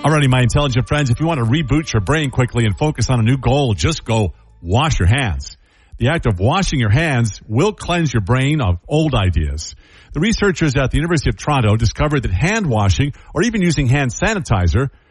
Alrighty, my intelligent friends, if you want to reboot your brain quickly and focus on a new goal, just go wash your hands. The act of washing your hands will cleanse your brain of old ideas. The researchers at the University of Toronto discovered that hand washing or even using hand sanitizer